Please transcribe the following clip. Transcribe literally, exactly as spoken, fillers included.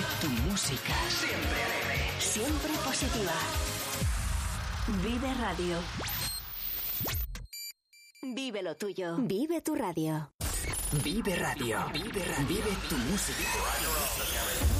tu música. Siempre alegre. Siempre positiva. Vive Radio. Vive lo tuyo. Vive tu radio. Vive Radio. Vive Radio. Vive tu música.